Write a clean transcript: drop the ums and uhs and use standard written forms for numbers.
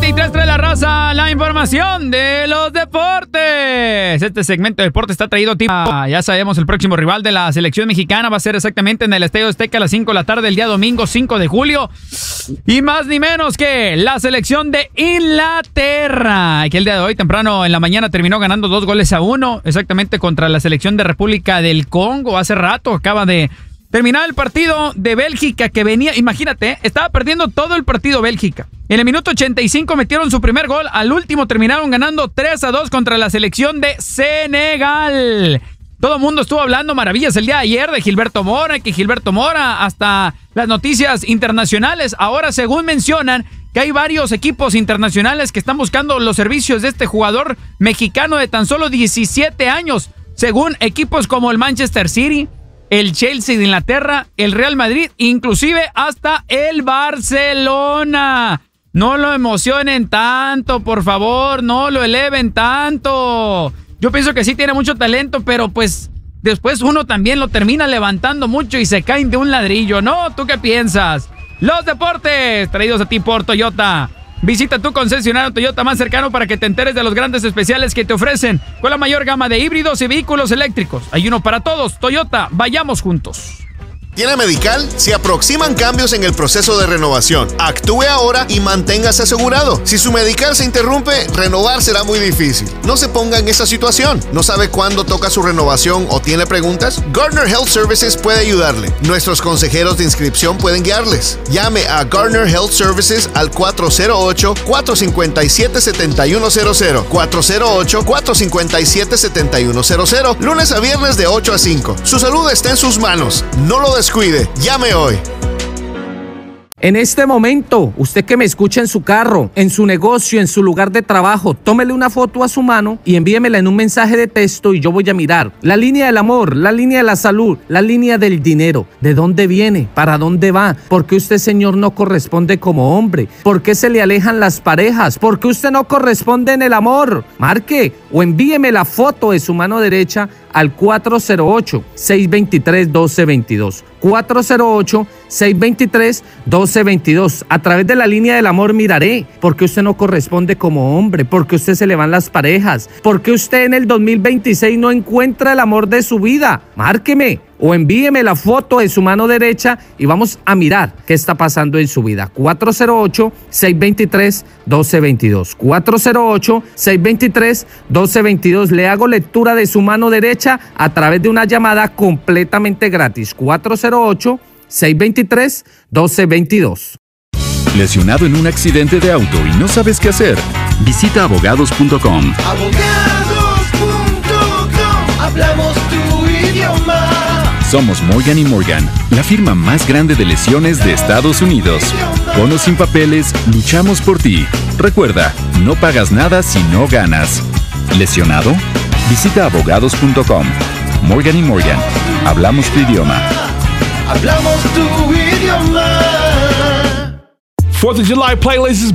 7:23 trae la raza, la información de los deportes. Este segmento de deportes está traído ya sabemos, el próximo rival de la selección mexicana va a ser exactamente en el Estadio Azteca a las 5 de la tarde el día domingo 5 de julio. Y más ni menos que la selección de Inglaterra, que el día de hoy temprano en la mañana terminó ganando 2-1, exactamente contra la selección de República del Congo. Hace rato acaba de terminar el partido de Bélgica que venía, imagínate, estaba perdiendo todo el partido Bélgica. En el minuto 85 metieron su primer gol, al último terminaron ganando 3-2 contra la selección de Senegal. Todo el mundo estuvo hablando maravillas el día de ayer de Gilberto Mora, que Gilberto Mora, hasta las noticias internacionales, ahora según mencionan que hay varios equipos internacionales que están buscando los servicios de este jugador mexicano de tan solo 17 años, según equipos como el Manchester City, el Chelsea de Inglaterra, el Real Madrid, inclusive hasta el Barcelona. No lo emocionen tanto, por favor, no lo eleven tanto. Yo pienso que sí tiene mucho talento, pero pues después uno también lo termina levantando mucho y se caen de un ladrillo, ¿no? ¿Tú qué piensas? Los deportes, traídos a ti por Toyota. Visita tu concesionario Toyota más cercano para que te enteres de los grandes especiales que te ofrecen con la mayor gama de híbridos y vehículos eléctricos. Hay uno para todos. Toyota, vayamos juntos. ¿Tiene Medical? Se aproximan cambios en el proceso de renovación. Actúe ahora y manténgase asegurado. Si su Medical se interrumpe, renovar será muy difícil. No se ponga en esa situación. ¿No sabe cuándo toca su renovación o tiene preguntas? Gardner Health Services puede ayudarle. Nuestros consejeros de inscripción pueden guiarles. Llame a Gardner Health Services al 408-457-7100. 408-457-7100. Lunes a viernes de 8 a 5. Su salud está en sus manos. No lo descuide. Llame hoy. En este momento, usted que me escucha en su carro, en su negocio, en su lugar de trabajo, tómele una foto a su mano y envíemela en un mensaje de texto y yo voy a mirar la línea del amor, la línea de la salud, la línea del dinero. ¿De dónde viene? ¿Para dónde va? ¿Por qué usted, señor, no corresponde como hombre? ¿Por qué se le alejan las parejas? ¿Por qué usted no corresponde en el amor? Marque o envíeme la foto de su mano derecha al 408-623-1222. 408-623-1222. A través de la línea del amor miraré por qué usted no corresponde como hombre, por qué usted se le van las parejas, por qué usted en el 2026 no encuentra el amor de su vida. Márqueme o envíeme la foto de su mano derecha y vamos a mirar qué está pasando en su vida. 408-623-1222. 408-623-1222. Le hago lectura de su mano derecha a través de una llamada completamente gratis. 408-623-1222. ¿Lesionado en un accidente de auto y no sabes qué hacer? Visita abogados.com. Abogados.com. Hablamos tu idioma. Somos Morgan & Morgan, la firma más grande de lesiones de Estados Unidos. Con o sin papeles, luchamos por ti. Recuerda, no pagas nada si no ganas. ¿Lesionado? Visita abogados.com. Morgan & Morgan, hablamos tu idioma. Hablamos tu idioma. 4th of July playlist is